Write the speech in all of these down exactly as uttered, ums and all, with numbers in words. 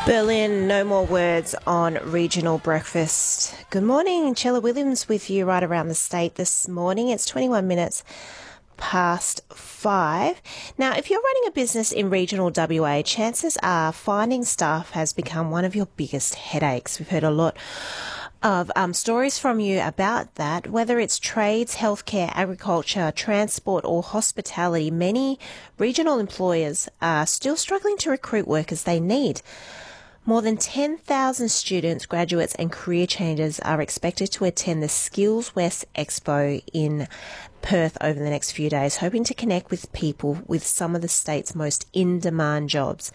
Berlin, no more words on regional breakfast. Good morning, Chella Williams with you right around the state this morning. It's twenty-one minutes past five. Now, if you're running a business in regional W A, chances are finding staff has become one of your biggest headaches. We've heard a lot of um, stories from you about that, whether it's trades, healthcare, agriculture, transport or hospitality. Many regional employers are still struggling to recruit workers they need. More than ten thousand students, graduates and career changers are expected to attend the Skills West Expo in Perth over the next few days, hoping to connect with people with some of the state's most in-demand jobs.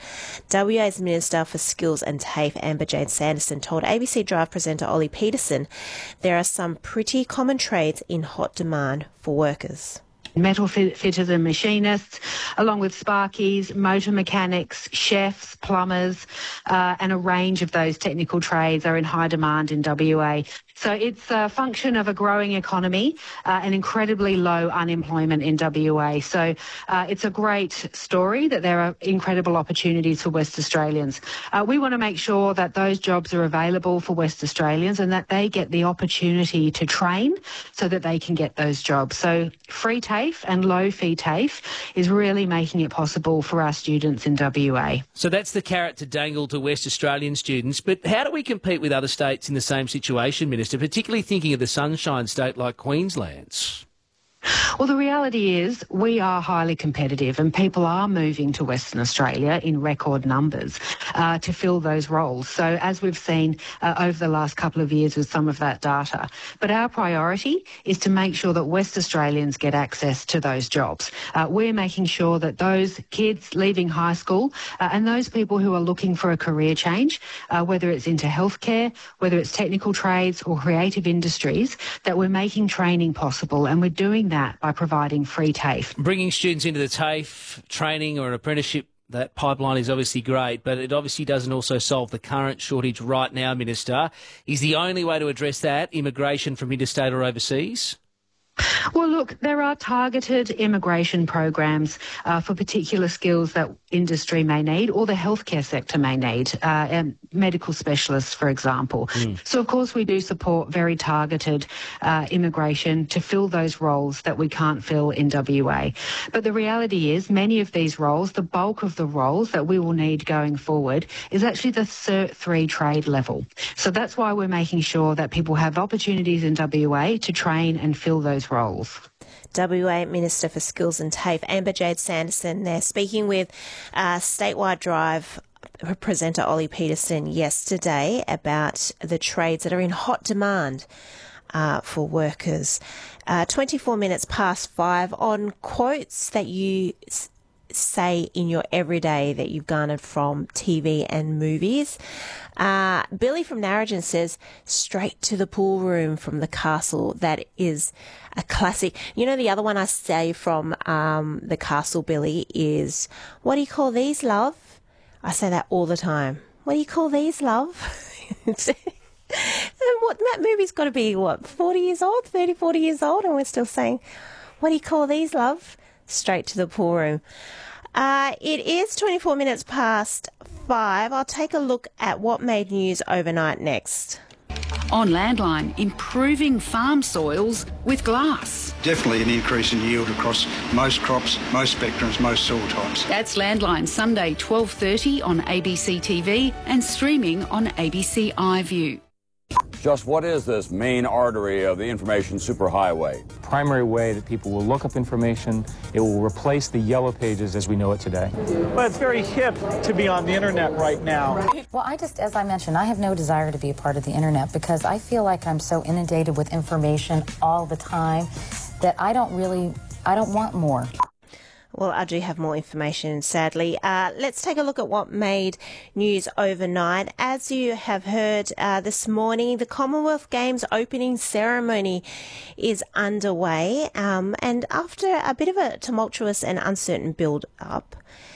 W A's Minister for Skills and TAFE, Amber-Jade Sanderson, told A B C Drive presenter Ollie Peterson there are some pretty common trades in hot demand for workers. Metal fit- fitters and machinists, along with sparkies, motor mechanics, chefs, plumbers, uh, and a range of those technical trades are in high demand in W A. So it's a function of a growing economy uh, and incredibly low unemployment in W A. So uh, it's a great story that there are incredible opportunities for West Australians. Uh, we want to make sure that those jobs are available for West Australians and that they get the opportunity to train so that they can get those jobs. So free TAFE and low fee TAFE is really making it possible for our students in W A. So that's the carrot to dangle to West Australian students. But how do we compete with other states in the same situation, Minister, particularly thinking of the Sunshine State like Queensland's? Well, the reality is we are highly competitive and people are moving to Western Australia in record numbers uh, to fill those roles. So as we've seen uh, over the last couple of years with some of that data. But our priority is to make sure that West Australians get access to those jobs. Uh, we're making sure that those kids leaving high school uh, and those people who are looking for a career change, uh, whether it's into healthcare, whether it's technical trades or creative industries, that we're making training possible, and we're doing that by providing free TAFE. Bringing students into the TAFE training or an apprenticeship, that pipeline is obviously great, but it obviously doesn't also solve the current shortage right now, Minister. Is the only way to address that immigration from interstate or overseas? Well, look, there are targeted immigration programs uh, for particular skills that industry may need or the healthcare sector may need, uh, and medical specialists, for example. Mm. So, of course, we do support very targeted uh, immigration to fill those roles that we can't fill in W A. But the reality is many of these roles, the bulk of the roles that we will need going forward is actually the Cert three trade level. So that's why we're making sure that people have opportunities in W A to train and fill those roles. W A Minister for Skills and TAFE, Amber-Jade Sanderson, there speaking with uh, Statewide Drive presenter Ollie Peterson yesterday about the trades that are in hot demand uh, for workers. Uh, twenty-four minutes past five on quotes that you s- say in your everyday that you've garnered from T V and movies. Uh, Billy from Narrogin says, straight to the pool room from The Castle. That is a classic. You know, the other one I say from um, The Castle, Billy, is, what do you call these, love? I say that all the time. What do you call these, love? What, that movie's got to be, what, forty years old, thirty, forty years old, and we're still saying, what do you call these, love? Straight to the pool room. Uh, it is twenty-four minutes past five. I'll take a look at what made news overnight next. On Landline, improving farm soils with glass. Definitely an increase in yield across most crops, most spectrums, most soil types. That's Landline, Sunday twelve thirty on A B C T V and streaming on A B C iView. Just what is this main artery of the information superhighway? Primary way that people will look up information. It will replace the yellow pages as we know it today. Well, it's very hip to be on the internet right now. Well, I just, as I mentioned, I have no desire to be a part of the internet because I feel like I'm so inundated with information all the time that I don't really, I don't want more. Well, I do have more information, sadly. Uh, let's take a look at what made news overnight. As you have heard uh, this morning, the Commonwealth Games opening ceremony is underway. Um, and after a bit of a tumultuous and uncertain build-up,